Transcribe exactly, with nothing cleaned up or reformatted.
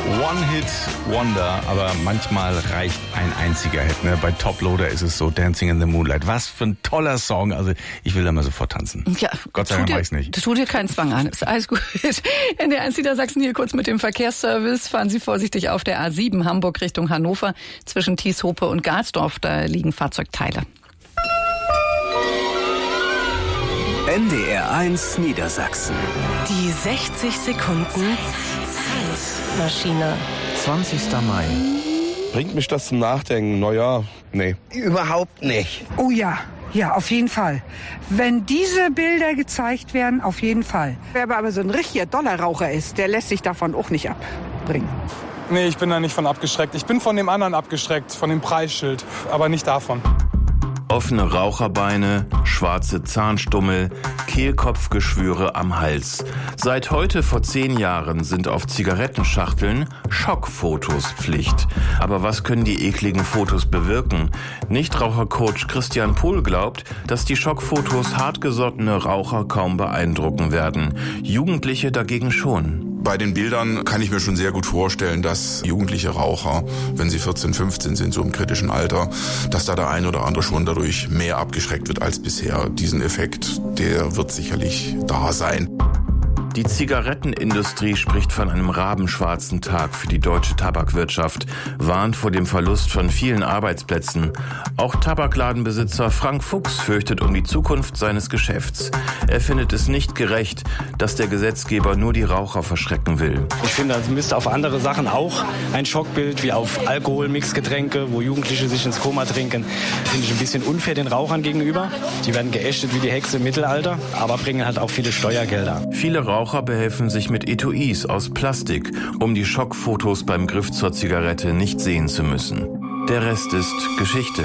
One-Hit-Wonder, aber manchmal reicht ein einziger Hit. Ne? Bei Top Loader ist es so, Dancing in the Moonlight. Was für ein toller Song. Also ich will da mal sofort tanzen. Ja, Gott sei Dank mach ich's nicht. Tu dir keinen Zwang an. Ist alles gut. N D R eins Niedersachsen hier kurz mit dem Verkehrsservice. Fahren Sie vorsichtig auf der A sieben Hamburg Richtung Hannover. Zwischen Thieshope und Garsdorf, da liegen Fahrzeugteile. N D R eins Niedersachsen. Die sechzig Sekunden Zeitmaschine. zwanzigster Mai. Bringt mich das zum Nachdenken? Naja, nee. Überhaupt nicht. Oh ja, ja, auf jeden Fall. Wenn diese Bilder gezeigt werden, auf jeden Fall. Wer aber so ein richtiger Dollarraucher ist, der lässt sich davon auch nicht abbringen. Nee, ich bin da nicht von abgeschreckt. Ich bin von dem anderen abgeschreckt, von dem Preisschild, aber nicht davon. Offene Raucherbeine, schwarze Zahnstummel, Kehlkopfgeschwüre am Hals. Seit heute vor zehn Jahren sind auf Zigarettenschachteln Schockfotos Pflicht. Aber was können die ekligen Fotos bewirken? Nichtrauchercoach Christian Pohl glaubt, dass die Schockfotos hartgesottene Raucher kaum beeindrucken werden. Jugendliche dagegen schon. Bei den Bildern kann ich mir schon sehr gut vorstellen, dass jugendliche Raucher, wenn sie vierzehn, fünfzehn sind, so im kritischen Alter, dass da der ein oder andere schon dadurch mehr abgeschreckt wird als bisher. Diesen Effekt, der wird sicherlich da sein. Die Zigarettenindustrie spricht von einem rabenschwarzen Tag für die deutsche Tabakwirtschaft, warnt vor dem Verlust von vielen Arbeitsplätzen. Auch Tabakladenbesitzer Frank Fuchs fürchtet um die Zukunft seines Geschäfts. Er findet es nicht gerecht, dass der Gesetzgeber nur die Raucher verschrecken will. Ich finde, es müsste auf andere Sachen auch ein Schockbild, wie auf Alkohol-Mixgetränke, wo Jugendliche sich ins Koma trinken, finde ich ein bisschen unfair den Rauchern gegenüber. Die werden geächtet wie die Hexe im Mittelalter, aber bringen halt auch viele Steuergelder. Viele Raucher Raucher behelfen sich mit Etuis aus Plastik, um die Schockfotos beim Griff zur Zigarette nicht sehen zu müssen. Der Rest ist Geschichte.